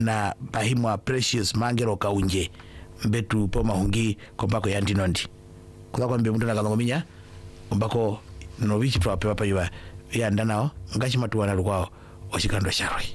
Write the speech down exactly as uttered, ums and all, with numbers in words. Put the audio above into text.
na pahimwa Precious Mangero Kaunje mbetu poma hungi kombako ya ndinondi kwa kwa mbe mtu nakalongominya kombako no bichi twapewa pa yuwa ya ndanao ngachi matu wana lukwao washikando sharoi.